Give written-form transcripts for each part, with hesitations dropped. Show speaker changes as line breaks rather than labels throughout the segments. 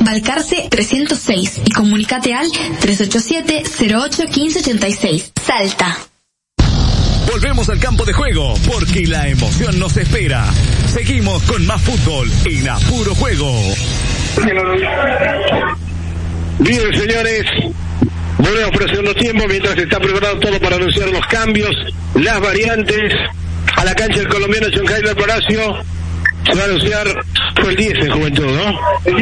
Balcarce 306 y comunicate al 387-08-1586. Salta.
Volvemos al campo de juego porque la emoción nos espera. Seguimos con más fútbol en A Puro Juego.
Bien, señores, volvemos por el segundo tiempo mientras se está preparando todo para anunciar los cambios, las variantes. A la cancha del colombiano John Jairo Palacio se va a anunciar, fue el 10 en Juventud, ¿no?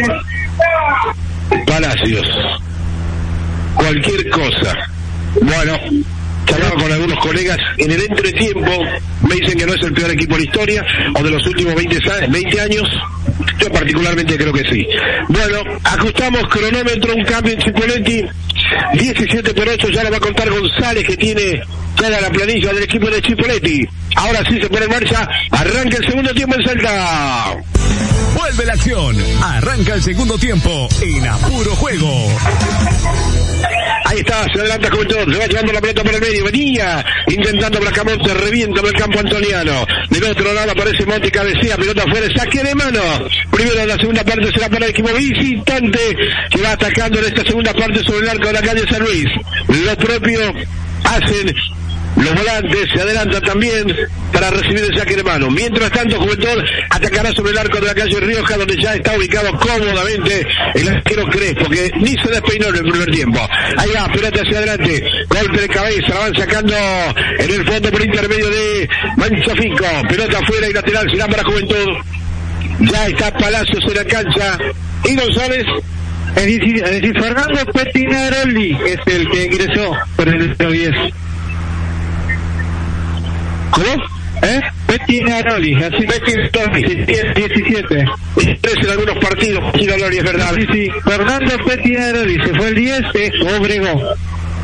Palacios. Cualquier cosa. Bueno, charlaba con algunos colegas en el entretiempo, me dicen que no es el peor equipo de la historia o de los últimos 20 años. Yo particularmente creo que sí. Bueno, ajustamos cronómetro, un cambio en Chipoletti, 17-8, ya lo va a contar González, que tiene toda la planilla del equipo de Chipoletti. Ahora sí se pone en marcha, arranca el segundo tiempo en Salta.
Vuelve la acción, arranca el segundo tiempo en A Puro Juego.
Ahí está, se adelanta Juventud, se va llevando la pelota por el medio, venía intentando Bracamonte, revienta por el campo antoniano. Del otro lado aparece Monte, cabecea, pelota afuera, saque de mano. Primero en la segunda parte será para el equipo visitante, que va atacando en esta segunda parte sobre el arco de la calle San Luis. Lo propio hacen los volantes, se adelantan también para recibir el saque de mano. Mientras tanto, Juventud atacará sobre el arco de la calle Rioja, donde ya está ubicado cómodamente el arquero Crespo, que ni se despeinó en el primer tiempo. Ahí va, pelota hacia adelante, golpe de cabeza, la van sacando en el fondo por intermedio de Manchafico. Pelota afuera y lateral será para Juventud. Ya está Palacios en la cancha. Y González.
Es decir, Fernando Pettinaroli es el que ingresó por el 10.
¿Cómo?
Pettinaroli, así.
Pettinaroli, 17. En algunos partidos, Pettinaroli, es verdad.
Sí. Fernando Pettinaroli, se fue el 10, es Obregón.